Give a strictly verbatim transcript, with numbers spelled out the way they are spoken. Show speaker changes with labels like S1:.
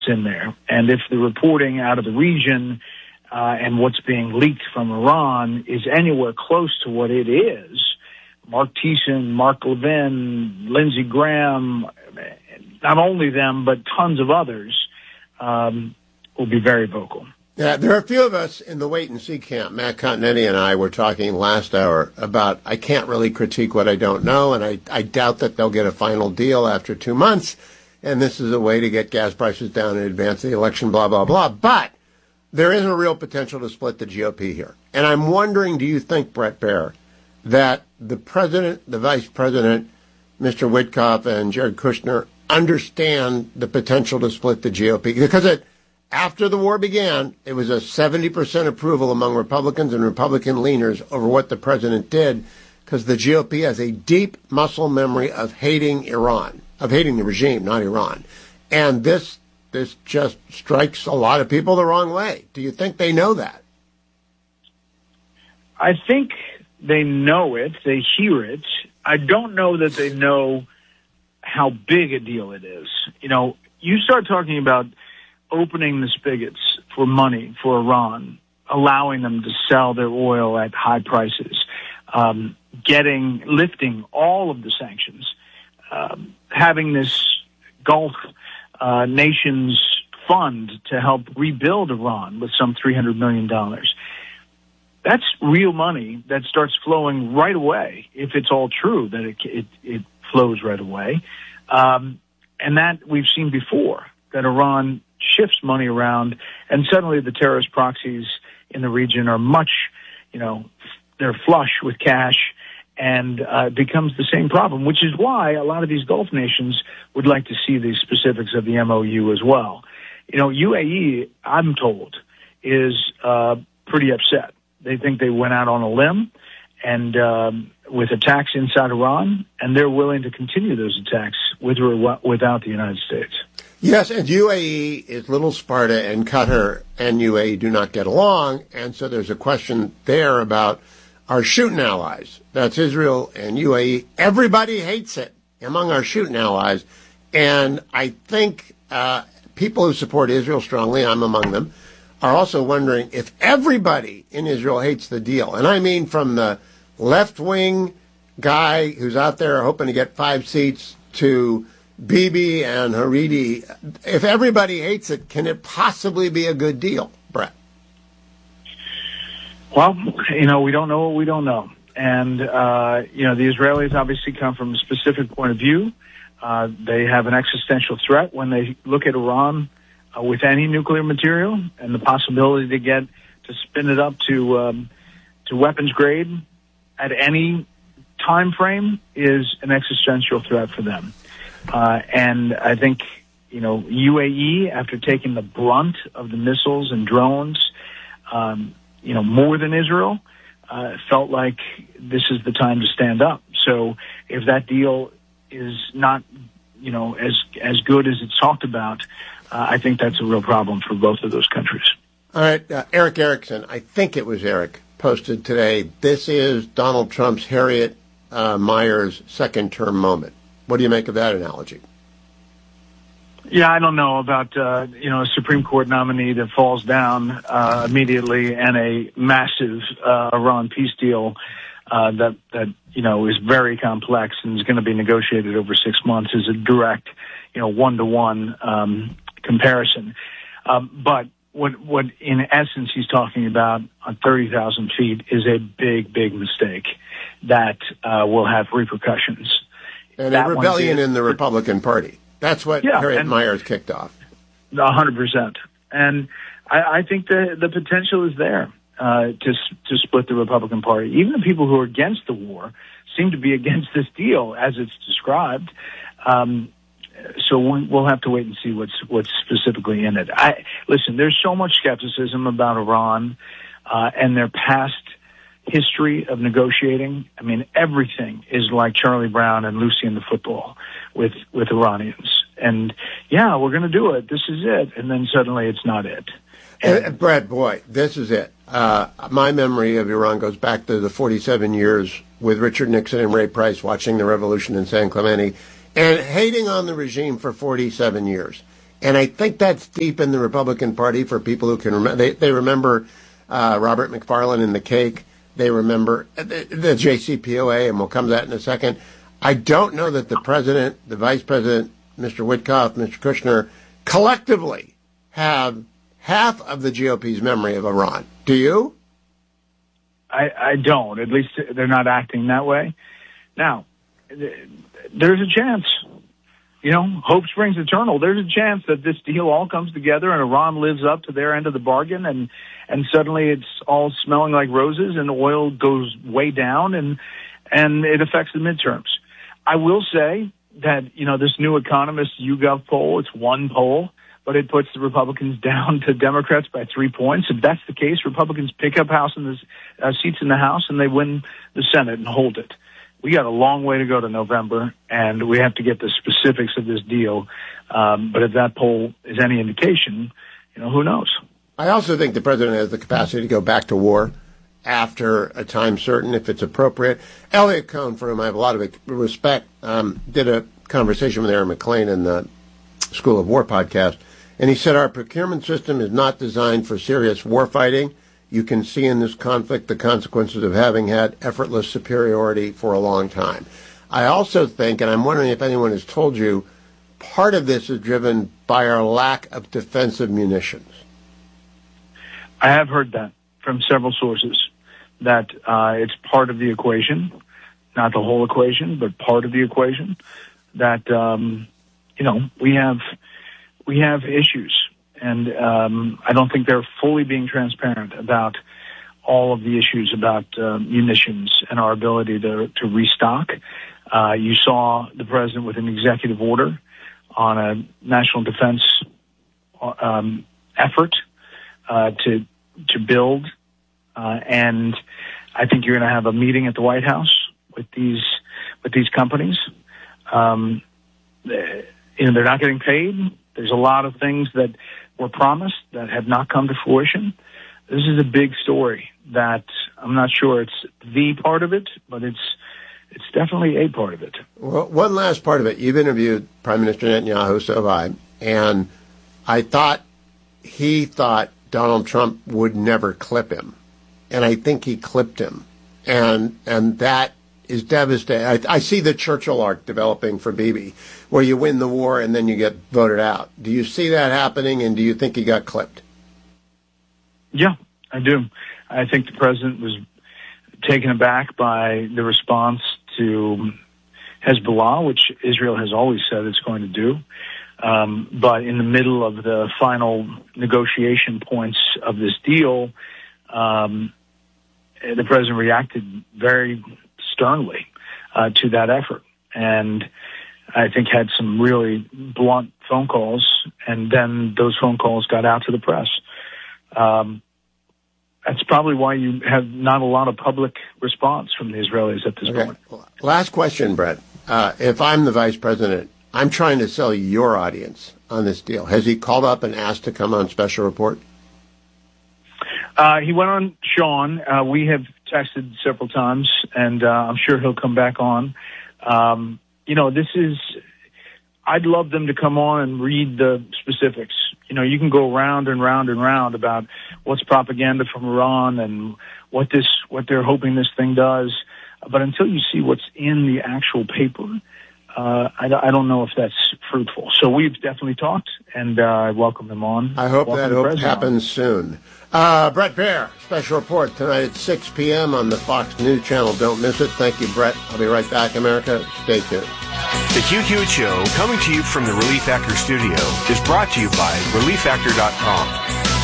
S1: in there. And if the reporting out of the region uh, and what's being leaked from Iran is anywhere close to what it is, Mark Thiessen, Mark Levin, Lindsey Graham, not only them, but tons of others, um, will be very vocal.
S2: Yeah, there are a few of us in the wait-and-see camp. Matt Continetti and I were talking last hour about I can't really critique what I don't know, and I, I doubt that they'll get a final deal after two months, and this is a way to get gas prices down in advance of the election, blah, blah, blah. But there is a real potential to split the G O P here. And I'm wondering, do you think, Bret Baier, that the president, the vice president, Mister Witkoff, and Jared Kushner understand the potential to split the G O P? Because it, after the war began, it was a seventy percent approval among Republicans and Republican leaners over what the president did, because the G O P has a deep muscle memory of hating Iran, of hating the regime, not Iran. And this this just strikes a lot of people the wrong way. Do you think they know that?
S1: I think they know it. They hear it. I don't know that they know how big a deal it is. You know, you start talking about opening the spigots for money for Iran, allowing them to sell their oil at high prices, um, getting, lifting all of the sanctions, um, having this Gulf uh, nations fund to help rebuild Iran with some three hundred million dollars. That's real money that starts flowing right away, if it's all true that it, it, it flows right away. Um, and that we've seen before, that Iran shifts money around, and suddenly the terrorist proxies in the region are much, you know, they're flush with cash, and uh, it becomes the same problem, which is why a lot of these Gulf nations would like to see the specifics of the M O U as well. You know, U A E, I'm told, is uh, pretty upset. They think they went out on a limb and um, with attacks inside Iran, and they're willing to continue those attacks with or without the United States.
S2: Yes, and U A E is little Sparta, and Qatar and U A E do not get along, and so there's a question there about our shooting allies. That's Israel and U A E. Everybody hates it among our shooting allies, and I think uh, people who support Israel strongly, I'm among them, are also wondering if everybody in Israel hates the deal. And I mean from the left-wing guy who's out there hoping to get five seats to Bibi and Haredi. If everybody hates it, can it possibly be a good deal, Bret?
S1: Well, you know, we don't know what we don't know. And, uh, you know, the Israelis obviously come from a specific point of view. Uh, they have an existential threat when they look at Iran uh, with any nuclear material, and the possibility to get to spin it up to um, to weapons grade at any time frame is an existential threat for them. Uh, and I think, you know, U A E, after taking the brunt of the missiles and drones, um, you know, more than Israel, uh, felt like this is the time to stand up. So if that deal is not, you know, as as good as it's talked about, uh, I think that's a real problem for both of those countries.
S2: All right, uh, Erick Erickson, I think it was Eric, posted today, this is Donald Trump's Harriet uh, Miers second-term moment. What do you make of that analogy?
S1: Yeah, I don't know about, uh, you know, a Supreme Court nominee that falls down uh, immediately and a massive uh, Iran peace deal uh, that, that, you know, is very complex and is going to be negotiated over six months is a direct, you know, one-to-one um, comparison. Um, but what, what in essence he's talking about on thirty thousand feet is a big, big mistake that uh, will have repercussions.
S2: And a rebellion in the Republican Party. That's what yeah, Harriet Miers kicked off.
S1: A hundred percent. And I, I think the, the potential is there uh, to to split the Republican Party. Even the people who are against the war seem to be against this deal as it's described. Um, so we, we'll have to wait and see what's what's specifically in it. I, listen, there's so much skepticism about Iran uh, and their past history of negotiating. I mean, everything is like Charlie Brown and Lucy in the Football with, with Iranians. And yeah, we're going to do it. This is it. And then suddenly it's not it.
S2: And, and Brad, boy, this is it. Uh, my memory of Iran goes back to the forty-seven years with Richard Nixon and Ray Price watching the revolution in San Clemente and hating on the regime for forty-seven years. And I think that's deep in the Republican Party for people who can remember. They, they remember uh, Robert McFarlane and the cake. They remember the, the J C P O A, and we'll come to that in a second. I don't know that the president, the vice president, Mister Witkoff, Mister Kushner, collectively have half of the G O P's memory of Iran. Do you?
S1: I, I don't. At least they're not acting that way. Now, there's a chance. You know, hope springs eternal. There's a chance that this deal all comes together and Iran lives up to their end of the bargain, and, and suddenly it's all smelling like roses and oil goes way down, and and it affects the midterms. I will say that, you know, this new Economist YouGov poll, it's one poll, but it puts the Republicans down to Democrats by three points. If that's the case, Republicans pick up House in the, uh, seats in the House and they win the Senate and hold it. We got a long way to go to November, and we have to get the specifics of this deal. Um, but if that poll is any indication, you know, who knows?
S2: I also think the president has the capacity to go back to war after a time certain, if it's appropriate. Elliot Cohn, for whom I have a lot of respect, um, did a conversation with Aaron McClain in the School of War podcast, and he said our procurement system is not designed for serious war fighting. You can see in this conflict the consequences of having had effortless superiority for a long time. I also think, and I'm wondering if anyone has told you, part of this is driven by our lack of defensive munitions.
S1: I have heard that from several sources, that uh, it's part of the equation, not the whole equation, but part of the equation, that, um, you know, we have we have issues. And um, I don't think they're fully being transparent about all of the issues about uh, munitions and our ability to, to restock. Uh, you saw the president with an executive order on a national defense um, effort uh, to to build, uh, and I think you're going to have a meeting at the White House with these with these companies. Um, they, you know, they're not getting paid. There's a lot of things that were promised that have not come to fruition. This is a big story that I'm not sure it's the part of it, but it's it's definitely a part of it.
S2: Well, one last part of it. You've interviewed Prime Minister Netanyahu, so have I, and I thought he thought Donald Trump would never clip him, and I think he clipped him, and and that is devastating. I, I see the Churchill arc developing for Bibi, where you win the war and then you get voted out. Do you see that happening, and do you think he got clipped?
S1: Yeah, I do. I think the president was taken aback by the response to Hezbollah, which Israel has always said it's going to do. Um, but in the middle of the final negotiation points of this deal, um, the president reacted very sternly uh, to that effort, and I think had some really blunt phone calls, and then those phone calls got out to the press. Um, that's probably why you have not a lot of public response from the Israelis at this
S2: okay.
S1: moment.
S2: Last question, Brett. Uh, if I'm the vice president, I'm trying to sell your audience on this deal. Has he called up and asked to come on Special Report?
S1: Uh, he went on Sean. Uh, we have texted several times, and uh, I'm sure he'll come back on. Um, you know, this is, I'd love them to come on and read the specifics. You know, you can go round and round and round about what's propaganda from Iran and what this, what they're hoping this thing does. But until you see what's in the actual paper, uh, I, I don't know if that's fruitful. So we've definitely talked, and uh, I welcome them on.
S2: I hope
S1: welcome
S2: that hope happens soon. Uh, Bret Baier, Special Report tonight at six p.m. on the Fox News Channel. Don't miss it. Thank you, Brett. I'll be right back, America. Stay tuned.
S3: The Q Q Show, coming to you from the Relief Factor studio, is brought to you by relief factor dot com.